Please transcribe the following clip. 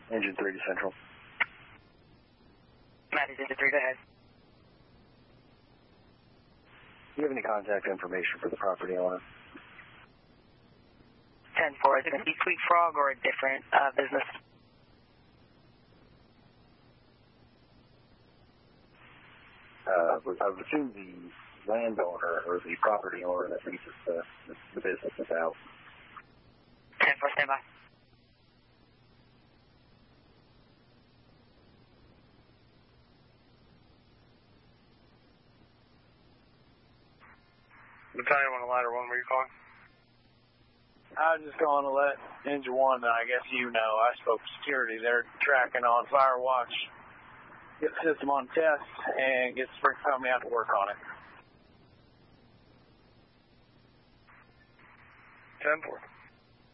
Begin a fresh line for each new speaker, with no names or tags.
Engine 3 to Central.
Matthews, Engine 3, go ahead.
Do you have any contact information for the property owner?
10-4, is it going to be Sweet Frog or a different business?
I would assume the landowner or the property owner that leases the business is out.
10-4, stand by.
Battalion 1 Ladder 1, where you calling?
I was just going to let Engine 1, I guess you know, I spoke to security. They're tracking on Firewatch. Get the system on test and get Spring Company out to work on it.
10-4.